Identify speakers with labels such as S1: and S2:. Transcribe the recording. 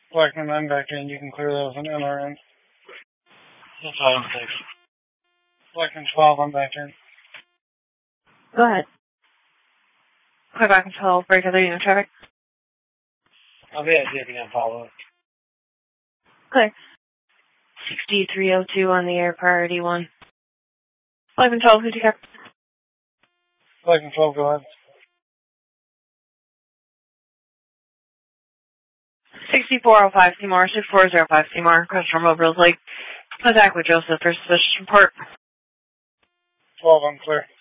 S1: Blackman 9 back in. You can clear those on NRN.
S2: That's all, thanks.
S1: Blackman 12, I'm back in.
S3: Go ahead. Clear back and 12, break other unit traffic.
S2: I'll be at taking a follow-up.
S3: Clear. 6302 on the air, priority 1. Blackman 12, who's your cap?
S1: Blackman 12, go ahead.
S3: 6405 Seymour, 6405 Seymour, across from Mobile Lake. Contact with Joseph for suspicious report.
S1: 12, I'm clear.